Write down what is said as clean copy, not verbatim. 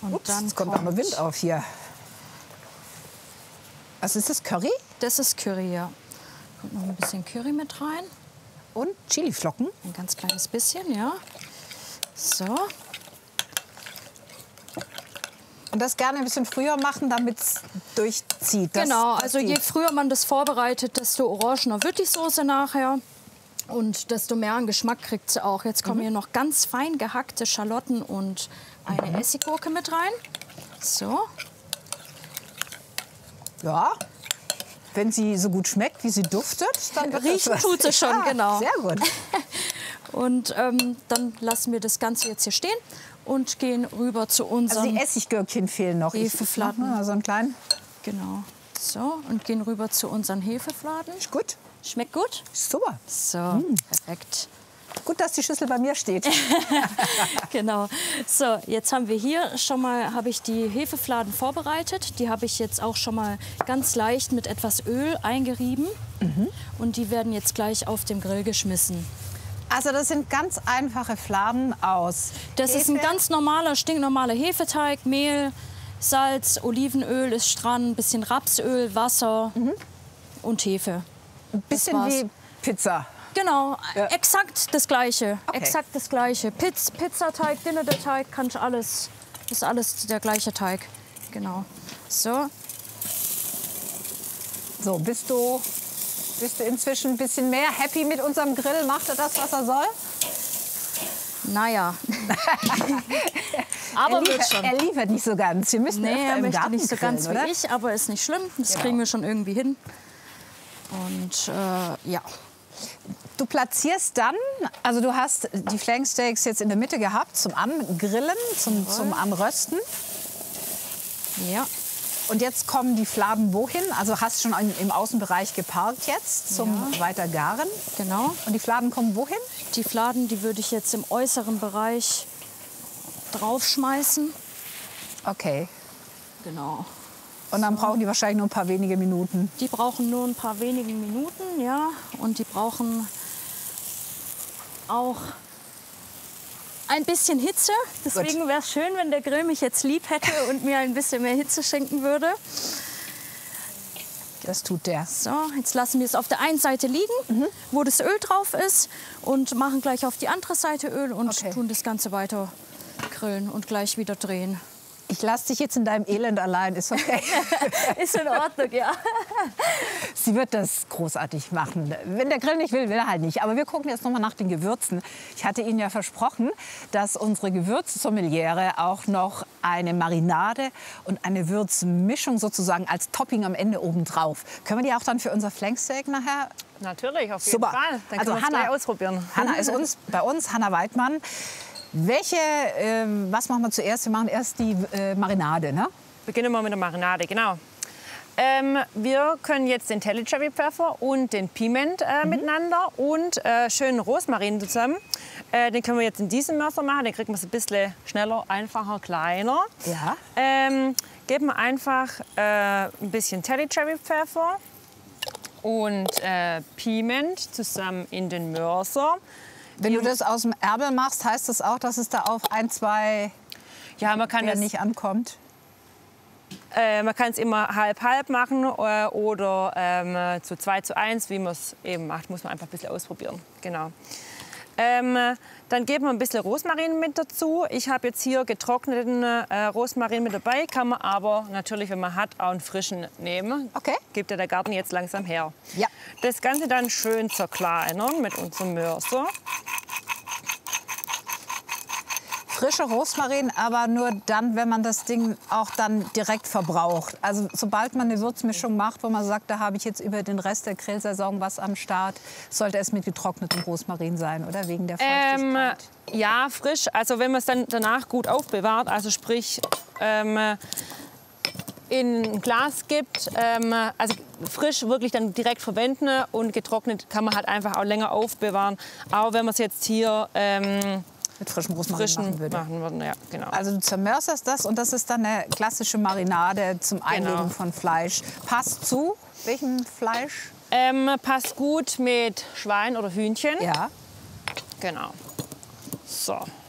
Und Ups, dann jetzt kommt aber Wind auf hier. Was ist das, Curry? Das ist Curry, ja. Kommt noch ein bisschen Curry mit rein. Und Chiliflocken. Ein ganz kleines bisschen, ja. So. Und das gerne ein bisschen früher machen, damit es durchzieht. Genau, also je früher man das vorbereitet, desto orangener wird die Soße nachher. Und desto mehr an Geschmack kriegt sie auch. Jetzt kommen hier noch ganz fein gehackte Schalotten und eine Essiggurke mit rein. So. Ja, wenn sie so gut schmeckt, wie sie duftet, dann wird Riechen das tut sie schon, ja, genau. Sehr gut. Und dann lassen wir das Ganze jetzt hier stehen und gehen rüber zu Also unseren die Essiggürkchen fehlen noch. Hefefladen. Mal so einen kleinen. Genau. So, und gehen rüber zu unseren Hefefladen. Ist gut. Schmeckt gut? Super. So, perfekt. Gut, dass die Schüssel bei mir steht. Genau. So, jetzt haben wir hier schon mal, habe ich die Hefefladen vorbereitet. Die habe ich jetzt auch schon mal ganz leicht mit etwas Öl eingerieben. Und die werden jetzt gleich auf dem Grill geschmissen. Also das sind ganz einfache Fladen aus Das ist ein Hefe. ganz normaler, stinknormaler Hefeteig, Mehl, Salz, Olivenöl ist dran, ein bisschen Rapsöl, Wasser und Hefe. Ein bisschen war's. wie Pizza. Genau, Ja. exakt das Gleiche. Okay. Exakt das Gleiche. Pizzateig, Dinnerteig, kannst alles. Das ist alles der gleiche Teig. Genau. So. So, bist du inzwischen ein bisschen mehr happy mit unserem Grill? Macht er das, was er soll? Naja. Aber wird schon. Er liefert nicht so ganz. Wir müssen Nee, öfter er im möchte Garten nicht so ganz grillen, wie oder? ich, aber ist nicht schlimm. Das Genau. kriegen wir schon irgendwie hin. Und ja. Du platzierst dann, also du hast die Flanksteaks jetzt in der Mitte gehabt zum Angrillen, zum Anrösten. Ja. Und jetzt kommen die Fladen wohin? Also hast schon im Außenbereich geparkt jetzt zum Weitergaren. Genau. Und die Fladen kommen wohin? Die Fladen, die würde ich jetzt im äußeren Bereich draufschmeißen. Okay. Genau. Und dann brauchen die wahrscheinlich nur ein paar wenige Minuten. Die brauchen nur ein paar wenige Minuten, ja. Und die brauchen auch ein bisschen Hitze. Deswegen wäre es schön, wenn der Grill mich jetzt lieb hätte und mir ein bisschen mehr Hitze schenken würde. Das tut der. So, jetzt lassen wir es auf der einen Seite liegen, wo das Öl drauf ist, und machen gleich auf die andere Seite Öl und Okay. tun das Ganze weiter grillen und gleich wieder drehen. Ich lasse dich jetzt in deinem Elend allein, ist okay. Ist in Ordnung, ja. Sie wird das großartig machen. Wenn der Grill nicht will, will er halt nicht. Aber wir gucken jetzt noch mal nach den Gewürzen. Ich hatte Ihnen ja versprochen, dass unsere Gewürzsommeliere auch noch eine Marinade und eine Würzmischung sozusagen als Topping am Ende obendrauf. Können wir die auch dann für unser Flanksteak nachher? Natürlich, auf jeden Super. Fall. Dann Also können wir es gleich Hanna- ausprobieren. Hanna ist bei uns, Hanna Weidmann. Was machen wir zuerst? Wir machen erst die Marinade, ne? Beginnen wir mit der Marinade, genau. Wir können jetzt den Telly Pfeffer und den Piment miteinander und schönen Rosmarin zusammen. Den können wir jetzt in diesem Messer machen. Den kriegen wir es ein bisschen schneller, einfacher, kleiner. Ja. Geben wir einfach ein bisschen Telly Pfeffer und Piment zusammen in den Mörser. Wenn du das aus dem Ärmel machst, heißt das auch, dass es da auf 1, 2 Ja, man kann das nicht ankommt? Man kann es immer halb-halb machen oder zu 2:1, wie man es eben macht. Muss man einfach ein bisschen ausprobieren. Genau. Dann geben wir ein bisschen Rosmarin mit dazu. Ich habe jetzt hier getrockneten Rosmarin mit dabei. Kann man aber natürlich, wenn man hat, auch einen frischen nehmen. Okay. Gibt ja der Garten jetzt langsam her. Ja. Das Ganze dann schön zerkleinern mit unserem Mörser. Frische Rosmarin, aber nur dann, wenn man das Ding auch dann direkt verbraucht. Also sobald man eine Würzmischung macht, wo man sagt, da habe ich jetzt über den Rest der Grillsaison was am Start, sollte es mit getrocknetem Rosmarin sein, oder? Wegen der Feuchtigkeit. Ja, frisch. Also wenn man es dann danach gut aufbewahrt, also sprich in ein Glas gibt, also frisch wirklich dann direkt verwenden, und getrocknet kann man halt einfach auch länger aufbewahren. Auch wenn man es jetzt hier mit frischem Rosmarin machen würde. Ja, genau. Also du zermörserst das und das ist dann eine klassische Marinade zum Einlegen Genau. von Fleisch. Passt zu welchem Fleisch? Passt gut mit Schwein oder Hühnchen. Ja. Genau. So.